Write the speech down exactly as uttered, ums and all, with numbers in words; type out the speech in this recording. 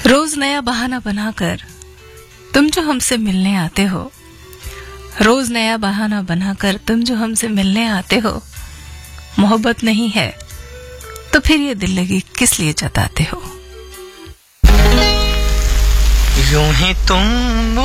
रोज नया बहाना बनाकर तुम जो हमसे मिलने आते हो, रोज नया बहाना बनाकर तुम जो हमसे मिलने आते हो, मोहब्बत नहीं है तो फिर ये दिल लगी किस लिए जताते हो। यूं ही तुम